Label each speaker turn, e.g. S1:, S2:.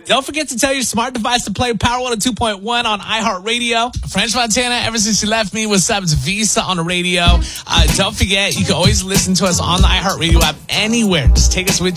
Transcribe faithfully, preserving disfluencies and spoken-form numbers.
S1: Don't forget to tell your smart device to play Power one oh two point one on iHeartRadio. French Montana, ever since she left me, was subs Visa on the radio. Uh, don't forget, you can always listen to us on the iHeartRadio app anywhere. Just take us with